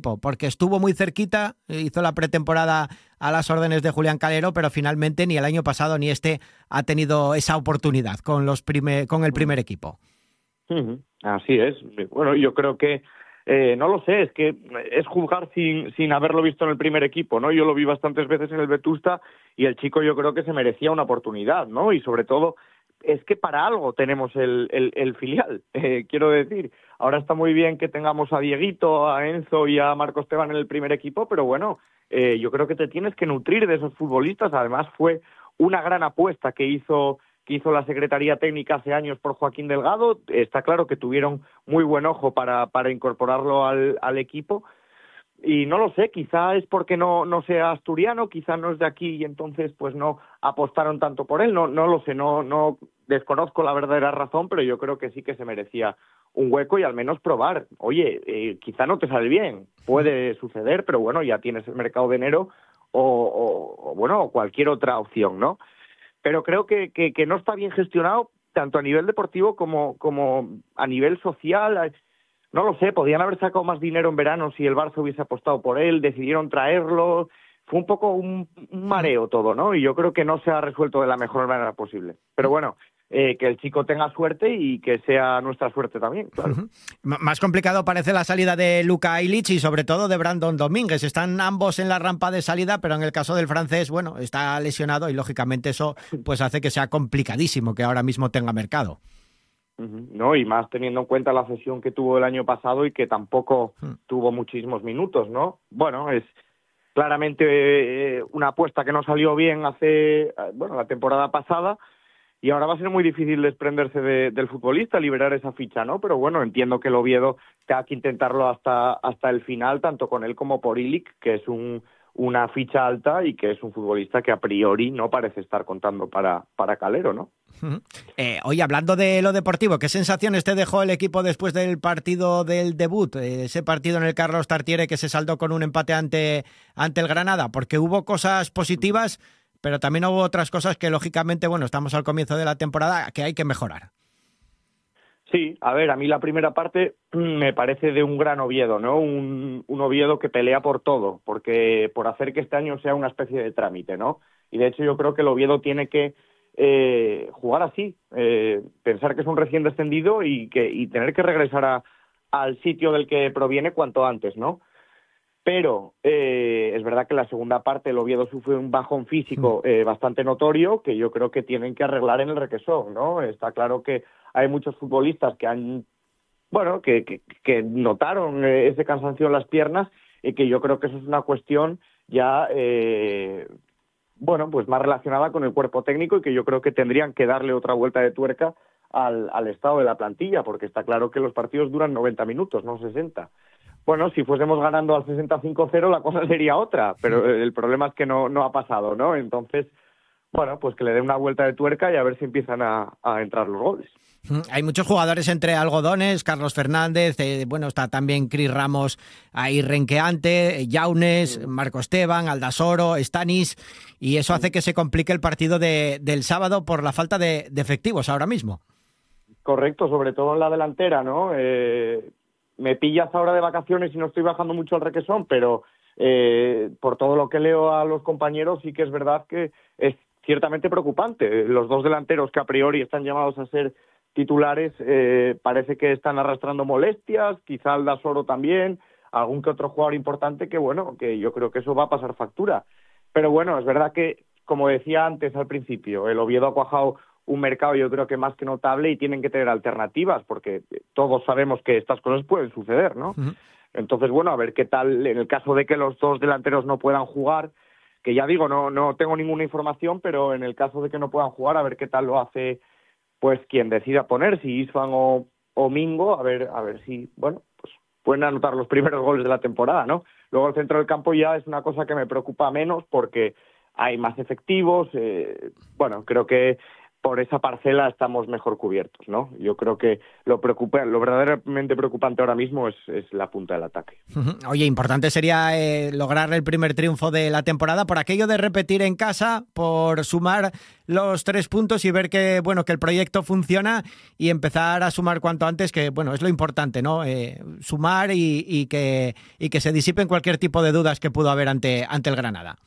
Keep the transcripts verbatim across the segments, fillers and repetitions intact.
equipo, porque estuvo muy cerquita, hizo la pretemporada a las órdenes de Julián Calero, pero finalmente ni el año pasado ni este ha tenido esa oportunidad con, los primer, con el primer equipo. Uh-huh. Así es. Bueno, yo creo que, eh, no lo sé, es que es juzgar sin, sin haberlo visto en el primer equipo, ¿no? Yo lo vi bastantes veces en el Vetusta y el chico yo creo que se merecía una oportunidad, ¿no? Y sobre todo, es que para algo tenemos el, el, el filial, eh, quiero decir. Ahora está muy bien que tengamos a Dieguito, a Enzo y a Marco Esteban en el primer equipo, pero bueno, eh, yo creo que te tienes que nutrir de esos futbolistas. Además fue una gran apuesta que hizo que hizo la Secretaría Técnica hace años por Joaquín Delgado. Está claro que tuvieron muy buen ojo para, para incorporarlo al, al equipo. Y no lo sé, quizá es porque no, no sea asturiano, quizá no es de aquí y entonces pues no apostaron tanto por él. No, no lo sé, no, no desconozco la verdadera razón, pero yo creo que sí que se merecía un hueco y al menos probar. Oye, eh, quizá no te sale bien, puede suceder, pero bueno, ya tienes el mercado de enero o, o, o bueno, cualquier otra opción, ¿no? Pero creo que, que, que no está bien gestionado tanto a nivel deportivo como, como a nivel social. No lo sé, podían haber sacado más dinero en verano si el Barça hubiese apostado por él, decidieron traerlo. Fue un poco un, un mareo todo, ¿no? Y yo creo que no se ha resuelto de la mejor manera posible. Pero bueno, eh, que el chico tenga suerte y que sea nuestra suerte también, claro. Uh-huh. M- más complicado parece la salida de Luka Ilić y sobre todo de Brandon Domínguez. Están ambos en la rampa de salida, pero en el caso del francés, bueno, está lesionado y lógicamente eso pues hace que sea complicadísimo que ahora mismo tenga mercado. Uh-huh. No, y más teniendo en cuenta la cesión que tuvo el año pasado y que tampoco uh-huh. tuvo muchísimos minutos, ¿no? Bueno, es claramente eh, una apuesta que no salió bien hace, bueno, la temporada pasada. Y ahora va a ser muy difícil desprenderse de, del futbolista, liberar esa ficha, ¿no? Pero bueno, entiendo que el Oviedo tenga que intentarlo hasta hasta el final, tanto con él como por Ilić, que es un, una ficha alta y que es un futbolista que a priori no parece estar contando para, para Calero, ¿no? Uh-huh. Eh, oye, hablando de lo deportivo, ¿qué sensaciones te dejó el equipo después del partido del debut? Eh, ese partido en el Carlos Tartiere que se saldó con un empate ante, ante el Granada, porque hubo cosas positivas, pero también hubo otras cosas que, lógicamente, bueno, estamos al comienzo de la temporada, que hay que mejorar. Sí, a ver, a mí la primera parte me parece de un gran Oviedo, ¿no? Un, un Oviedo que pelea por todo, porque por hacer que este año sea una especie de trámite, ¿no? Y de hecho yo creo que el Oviedo tiene que eh, jugar así, eh, pensar que es un recién descendido y, que, y tener que regresar a, al sitio del que proviene cuanto antes, ¿no? Pero eh, es verdad que en la segunda parte el Oviedo sufre un bajón físico eh, bastante notorio que yo creo que tienen que arreglar en el Requesón, ¿no? Está claro que hay muchos futbolistas que han, bueno, que, que, que notaron eh, ese cansancio en las piernas y que yo creo que eso es una cuestión ya, eh, bueno, pues más relacionada con el cuerpo técnico y que yo creo que tendrían que darle otra vuelta de tuerca al, al estado de la plantilla, porque está claro que los partidos duran noventa minutos, no sesenta. Bueno, si fuésemos ganando al sesenta y cinco cero la cosa sería otra, pero el problema es que no, no ha pasado, ¿no? Entonces, bueno, pues que le den una vuelta de tuerca y a ver si empiezan a, a entrar los goles. Hay muchos jugadores entre algodones, Carlos Fernández, eh, bueno, está también Cris Ramos ahí renqueante, eh, Yaunes, sí. Marco Esteban, Aldasoro, Stanis, y eso hace que se complique el partido de, del sábado por la falta de, de efectivos ahora mismo. Correcto, sobre todo en la delantera, ¿no? Eh... Me pillas ahora de vacaciones y no estoy bajando mucho al Requesón, pero eh, por todo lo que leo a los compañeros sí que es verdad que es ciertamente preocupante. Los dos delanteros que a priori están llamados a ser titulares eh, parece que están arrastrando molestias, quizá Aldasoro también, algún que otro jugador importante que, bueno, que yo creo que eso va a pasar factura. Pero bueno, es verdad que, como decía antes al principio, el Oviedo ha cuajado un mercado yo creo que más que notable y tienen que tener alternativas porque todos sabemos que estas cosas pueden suceder, ¿no? Uh-huh. Entonces, bueno, a ver qué tal en el caso de que los dos delanteros no puedan jugar, que ya digo, no no tengo ninguna información, pero en el caso de que no puedan jugar, a ver qué tal lo hace pues quien decida poner, si Isfan o, o Mingo, a ver a ver si, bueno, pues pueden anotar los primeros goles de la temporada, ¿no? Luego el centro del campo ya es una cosa que me preocupa menos porque hay más efectivos, eh, bueno, creo que por esa parcela estamos mejor cubiertos, ¿no? Yo creo que lo preocupa, lo verdaderamente preocupante ahora mismo es, es la punta del ataque. Oye, importante sería eh, lograr el primer triunfo de la temporada por aquello de repetir en casa, por sumar los tres puntos y ver que, bueno, que el proyecto funciona y empezar a sumar cuanto antes, que, bueno, es lo importante, ¿no? Eh, sumar y, y, que, y que se disipen cualquier tipo de dudas que pudo haber ante, ante el Granada.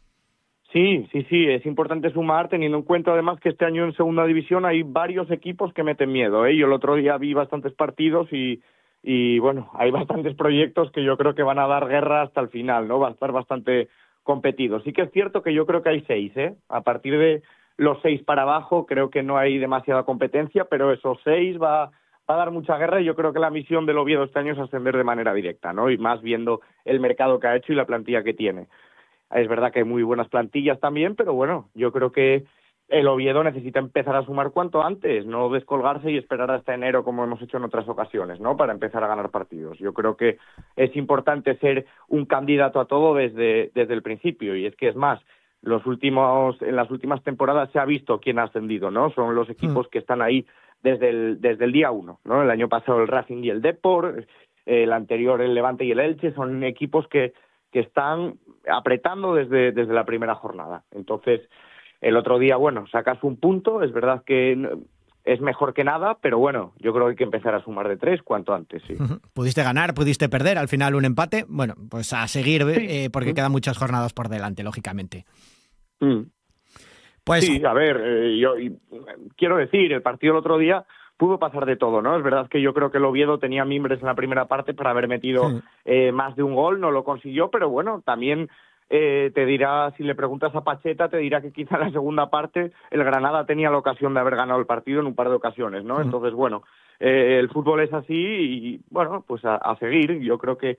Sí, sí, sí, es importante sumar, teniendo en cuenta además que este año en segunda división hay varios equipos que meten miedo, ¿eh? Yo el otro día vi bastantes partidos y, y bueno, hay bastantes proyectos que yo creo que van a dar guerra hasta el final, ¿no? Va a estar bastante competido. Sí que es cierto que yo creo que hay seis, ¿eh? A partir de los seis para abajo creo que no hay demasiada competencia, pero esos seis va, va a dar mucha guerra y yo creo que la misión del Oviedo este año es ascender de manera directa, ¿no? Y más viendo el mercado que ha hecho y la plantilla que tiene. Es verdad que hay muy buenas plantillas también, pero bueno, yo creo que el Oviedo necesita empezar a sumar cuanto antes, no descolgarse y esperar hasta enero como hemos hecho en otras ocasiones, ¿no? Para empezar a ganar partidos. Yo creo que es importante ser un candidato a todo desde, desde el principio, y es que es más, los últimos, en las últimas temporadas se ha visto quién ha ascendido, ¿no? Son los equipos que están ahí desde el, desde el día uno, ¿no? El año pasado el Racing y el Depor, el anterior el Levante y el Elche, son equipos que que están apretando desde, desde la primera jornada. Entonces, el otro día, bueno, sacas un punto, es verdad que es mejor que nada, pero bueno, yo creo que hay que empezar a sumar de tres cuanto antes, sí. Pudiste ganar, pudiste perder, al final un empate, bueno, pues a seguir, sí. eh, porque mm. quedan muchas jornadas por delante, lógicamente. Mm. Pues sí, a ver, eh, yo y, quiero decir, el partido el otro día pudo pasar de todo, ¿no? Es verdad que yo creo que el Oviedo tenía mimbres en la primera parte para haber metido sí. eh, más de un gol, no lo consiguió, pero bueno, también eh, te dirá, si le preguntas a Pacheta, te dirá que quizá en la segunda parte el Granada tenía la ocasión de haber ganado el partido en un par de ocasiones, ¿no? Sí. Entonces, bueno, eh, el fútbol es así y, bueno, pues a, a seguir. Yo creo que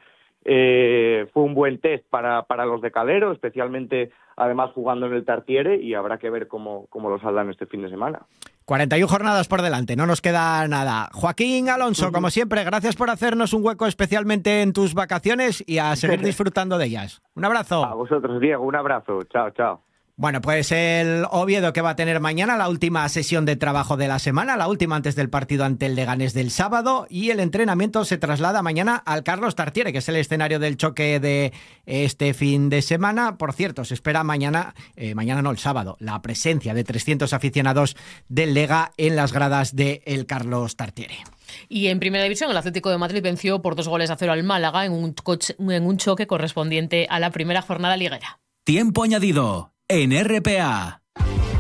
eh, fue un buen test para, para los de Calero, especialmente además jugando en el Tartiere, y habrá que ver cómo, cómo lo saldan este fin de semana. cuarenta y una jornadas por delante, no nos queda nada. Joaquín Alonso, como siempre, gracias por hacernos un hueco especialmente en tus vacaciones y a seguir disfrutando de ellas. Un abrazo. A vosotros, Diego, un abrazo. Chao, chao. Bueno, pues el Oviedo que va a tener mañana la última sesión de trabajo de la semana, la última antes del partido ante el Leganés del sábado, y el entrenamiento se traslada mañana al Carlos Tartiere, que es el escenario del choque de este fin de semana. Por cierto, se espera mañana, eh, mañana no, el sábado, la presencia de trescientos aficionados del Lega en las gradas del Carlos Tartiere. Y en Primera División, el Atlético de Madrid venció por dos goles a cero al Málaga en un, coche, en un choque correspondiente a la primera jornada liguera. Tiempo añadido en R P A.